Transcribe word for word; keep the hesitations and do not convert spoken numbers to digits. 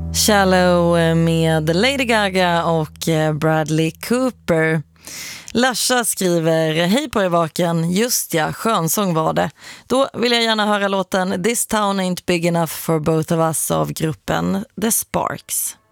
Shallow med Lady Gaga och Bradley Cooper. Lasha skriver: hej på er vaken, just ja, skönsång var det. Då vill jag gärna höra låten This Town Ain't Big Enough for Both of Us av gruppen The Sparks.